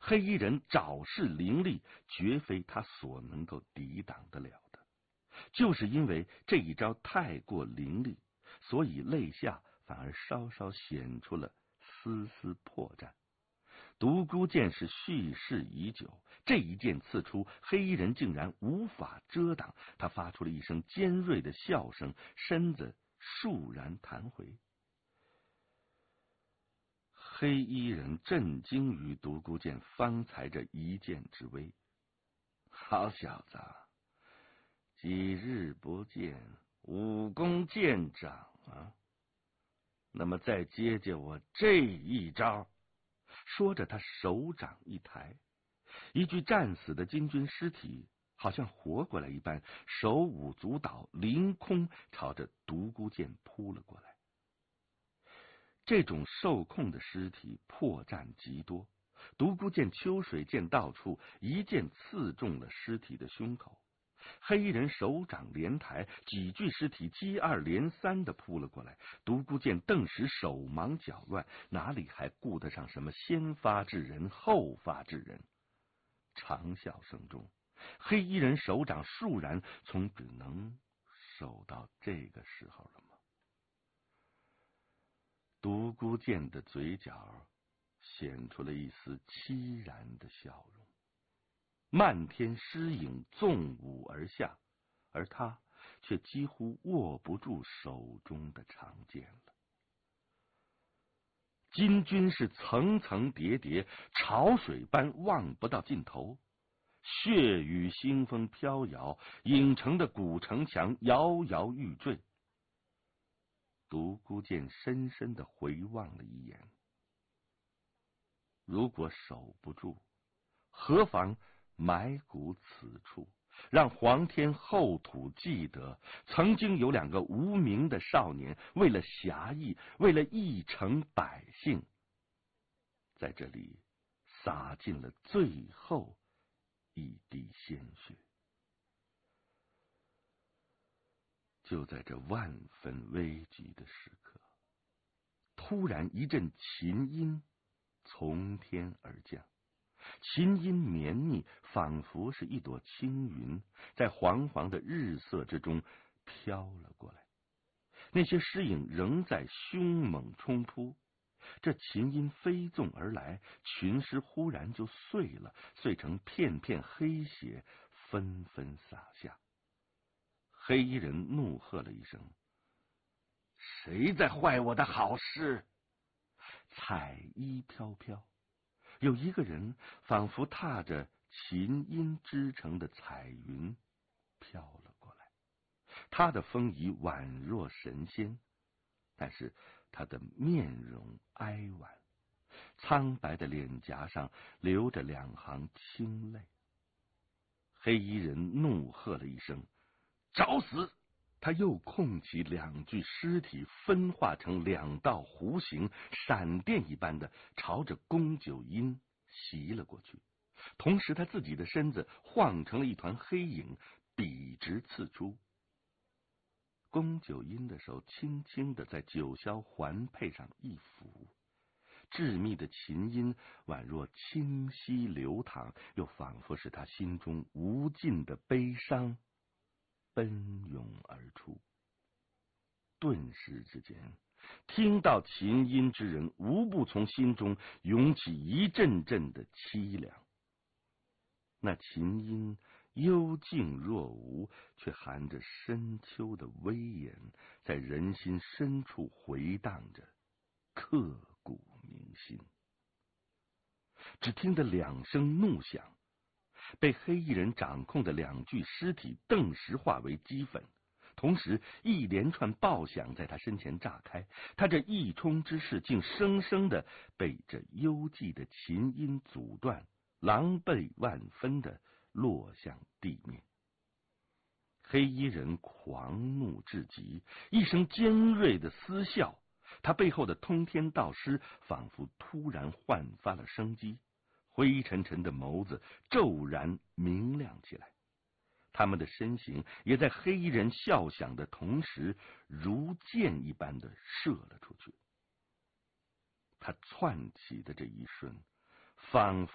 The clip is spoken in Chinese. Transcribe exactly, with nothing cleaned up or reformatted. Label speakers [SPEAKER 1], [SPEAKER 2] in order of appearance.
[SPEAKER 1] 黑衣人爪式凌厉，绝非他所能够抵挡得了的。就是因为这一招太过凌厉，所以肋下反而稍稍显出了丝丝破绽。独孤剑是蓄势已久，这一剑刺出，黑衣人竟然无法遮挡。他发出了一声尖锐的笑声，身子倏然弹回。黑衣人震惊于独孤剑方才这一剑之威。好小子，几日不见，武功见长啊！那么再接接我这一招。说着，他手掌一抬，一具战死的金军尸体好像活过来一般，手舞足蹈，凌空朝着独孤剑扑了过来。这种受控的尸体破绽极多，独孤剑秋水剑到处，一剑刺中了尸体的胸口。黑衣人手掌连抬，几具尸体接二连三的扑了过来。独孤剑顿时手忙脚乱，哪里还顾得上什么先发制人后发制人？长啸声中，黑衣人手掌倏然从只能守到这个时候了吗？独孤剑的嘴角显出了一丝凄然的笑容。漫天尸影纵舞而下，而他却几乎握不住手中的长剑了。金军是层层叠叠，潮水般望不到尽头，血雨腥风飘摇，影城的古城墙摇摇欲坠。独孤剑深深的回望了一眼，如果守不住，何妨埋骨此处，让皇天后土记得，曾经有两个无名的少年，为了侠义，为了一城百姓，在这里洒尽了最后一滴鲜血。就在这万分危急的时刻，突然一阵琴音从天而降。琴音绵密，仿佛是一朵青云，在黄黄的日色之中飘了过来。那些尸影仍在凶猛冲突，这琴音飞纵而来，群尸忽然就碎了，碎成片片黑血，纷纷洒下。黑衣人怒喝了一声：“谁在坏我的好事？”彩衣飘飘，有一个人仿佛踏着琴音织成的彩云飘了过来，他的风仪宛若神仙，但是他的面容哀婉，苍白的脸颊上流着两行清泪。黑衣人怒喝了一声：“找死！”他又控起两具尸体，分化成两道弧形，闪电一般的朝着宫九阴袭了过去。同时他自己的身子晃成了一团黑影，笔直刺出。宫九阴的手轻轻的在九霄环佩上一抚，致密的琴音宛若清溪流淌，又仿佛是他心中无尽的悲伤奔涌而出。顿时之间，听到琴音之人无不从心中涌起一阵阵的凄凉。那琴音幽静若无，却含着深秋的威严，在人心深处回荡着，刻骨铭心。只听得两声怒响，被黑衣人掌控的两具尸体顿时化为齑粉，同时一连串爆响在他身前炸开，他这一冲之势竟生生的被这幽寂的琴音阻断，狼狈万分的落向地面。黑衣人狂怒至极，一声尖锐的嘶啸，他背后的通天道师仿佛突然焕发了生机，灰沉沉的眸子骤然明亮起来，他们的身形也在黑衣人笑响的同时，如箭一般的射了出去。他窜起的这一瞬，仿